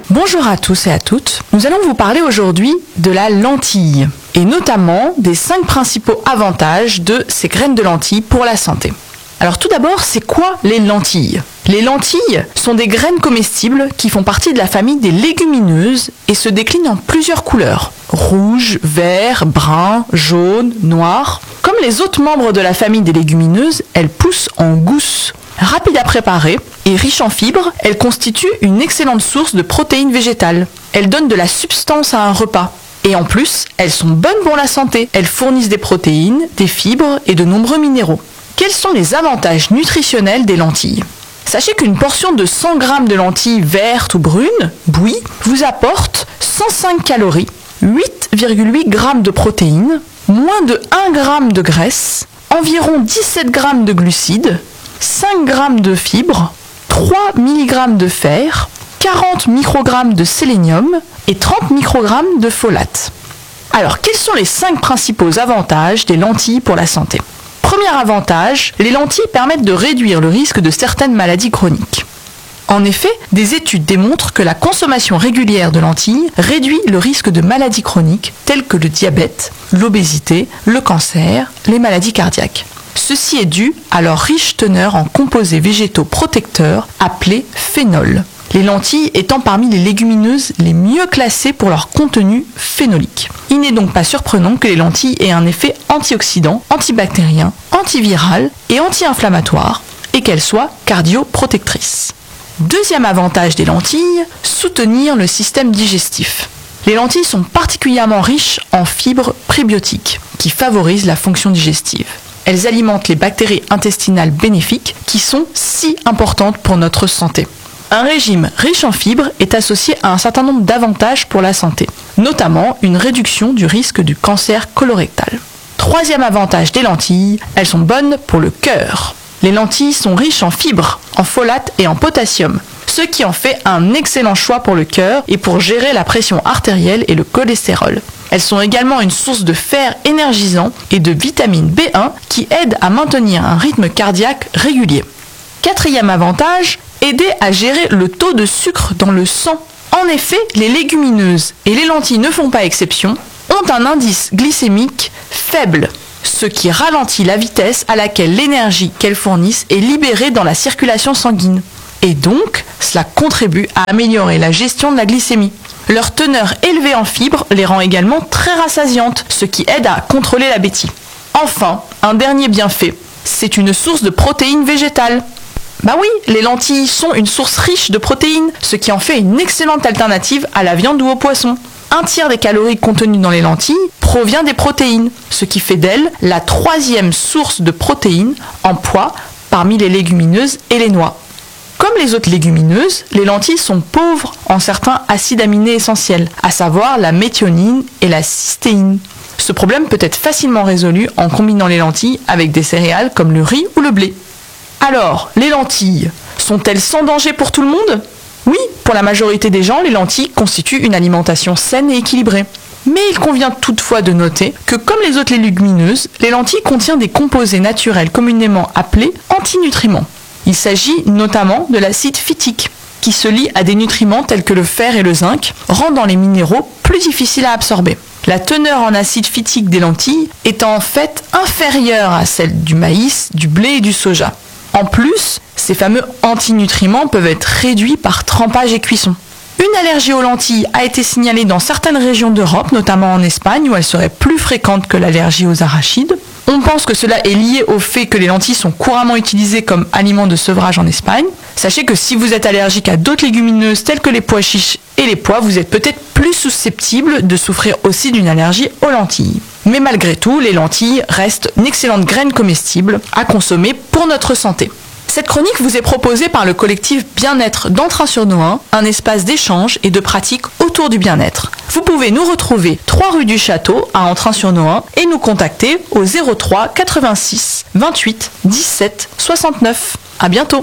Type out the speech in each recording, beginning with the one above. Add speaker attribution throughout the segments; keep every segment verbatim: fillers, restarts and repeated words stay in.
Speaker 1: Bonjour à tous et à toutes. Nous allons vous parler aujourd'hui de la lentille et notamment des cinq principaux avantages de ces graines de lentilles pour la santé. Alors tout d'abord, c'est quoi les lentilles ? Les lentilles sont des graines comestibles qui font partie de la famille des légumineuses et se déclinent en plusieurs couleurs. Rouge, vert, brun, jaune, noir. Comme les autres membres de la famille des légumineuses, elles poussent en gousse. Rapide à préparer et riche en fibres, elles constituent une excellente source de protéines végétales. Elles donnent de la substance à un repas. Et en plus, elles sont bonnes pour la santé. Elles fournissent des protéines, des fibres et de nombreux minéraux. Quels sont les avantages nutritionnels des lentilles ? Sachez qu'une portion de cent grammes de lentilles vertes ou brunes, bouillies, vous apporte cent cinq calories, huit virgule huit grammes de protéines, moins de un gramme de graisse, environ dix-sept grammes de glucides, cinq grammes de fibres, trois milligrammes de fer, quarante microgrammes de sélénium et trente microgrammes de folate. Alors, quels sont les cinq principaux avantages des lentilles pour la santé ? Premier avantage, les lentilles permettent de réduire le risque de certaines maladies chroniques. En effet, des études démontrent que la consommation régulière de lentilles réduit le risque de maladies chroniques telles que le diabète, l'obésité, le cancer, les maladies cardiaques. Ceci est dû à leur riche teneur en composés végétaux protecteurs appelés phénols. Les lentilles étant parmi les légumineuses les mieux classées pour leur contenu phénolique. Il n'est donc pas surprenant que les lentilles aient un effet antioxydant, antibactérien, antiviral et anti-inflammatoire et qu'elles soient cardioprotectrices. Deuxième avantage des lentilles, soutenir le système digestif. Les lentilles sont particulièrement riches en fibres prébiotiques qui favorisent la fonction digestive. Elles alimentent les bactéries intestinales bénéfiques qui sont si importantes pour notre santé. Un régime riche en fibres est associé à un certain nombre d'avantages pour la santé, notamment une réduction du risque du cancer colorectal. Troisième avantage des lentilles, elles sont bonnes pour le cœur. Les lentilles sont riches en fibres, en folate et en potassium, ce qui en fait un excellent choix pour le cœur et pour gérer la pression artérielle et le cholestérol. Elles sont également une source de fer énergisant et de vitamine B un qui aide à maintenir un rythme cardiaque régulier. Quatrième avantage, aider à gérer le taux de sucre dans le sang. En effet, les légumineuses et les lentilles ne font pas exception, ont un indice glycémique faible, ce qui ralentit la vitesse à laquelle l'énergie qu'elles fournissent est libérée dans la circulation sanguine. Et donc, cela contribue à améliorer la gestion de la glycémie. Leur teneur élevée en fibres les rend également très rassasiantes, ce qui aide à contrôler l'appétit. Enfin, un dernier bienfait, c'est une source de protéines végétales. Bah oui, les lentilles sont une source riche de protéines, ce qui en fait une excellente alternative à la viande ou au poisson. Un tiers des calories contenues dans les lentilles provient des protéines, ce qui fait d'elles la troisième source de protéines en poids parmi les légumineuses et les noix. Comme les autres légumineuses, les lentilles sont pauvres en certains acides aminés essentiels, à savoir la méthionine et la cystéine. Ce problème peut être facilement résolu en combinant les lentilles avec des céréales comme le riz ou le blé. Alors, les lentilles, sont-elles sans danger pour tout le monde ? Oui, pour la majorité des gens, les lentilles constituent une alimentation saine et équilibrée. Mais il convient toutefois de noter que comme les autres légumineuses, les lentilles contiennent des composés naturels communément appelés antinutriments. Il s'agit notamment de l'acide phytique, qui se lie à des nutriments tels que le fer et le zinc, rendant les minéraux plus difficiles à absorber. La teneur en acide phytique des lentilles est en fait inférieure à celle du maïs, du blé et du soja. En plus, ces fameux antinutriments peuvent être réduits par trempage et cuisson. Une allergie aux lentilles a été signalée dans certaines régions d'Europe, notamment en Espagne, où elle serait plus fréquente que l'allergie aux arachides. On pense que cela est lié au fait que les lentilles sont couramment utilisées comme aliment de sevrage en Espagne. Sachez que si vous êtes allergique à d'autres légumineuses telles que les pois chiches et les pois, vous êtes peut-être plus susceptible de souffrir aussi d'une allergie aux lentilles. Mais malgré tout, les lentilles restent une excellente graine comestible à consommer pour notre santé. Cette chronique vous est proposée par le collectif Bien-être d'Entrain-sur-Nohain, un espace d'échange et de pratique autour du bien-être. Vous pouvez nous retrouver trois rue du Château à Entrain-sur-Nohain et nous contacter au zéro trois quatre-vingt-six vingt-huit dix-sept soixante-neuf. À bientôt.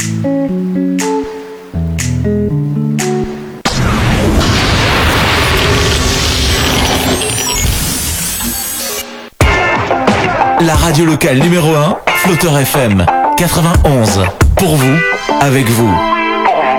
Speaker 2: La radio locale numéro un, Flotteur F M quatre-vingt-onze. Pour vous, avec vous.